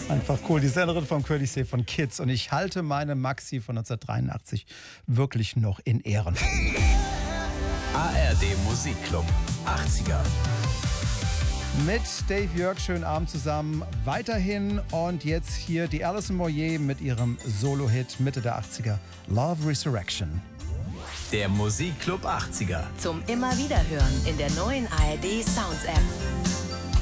Einfach cool. Die Sängerin vom Courtesy von Kids. Und ich halte meine Maxi von 1983 wirklich noch in Ehren. ARD Musikclub 80er. Mit Dave Jörg, schönen Abend zusammen. Weiterhin und jetzt hier die Alison Moyet mit ihrem Solo-Hit Mitte der 80er, Love Resurrection. Der Musikclub 80er. Zum immer wieder hören in der neuen ARD Sounds App.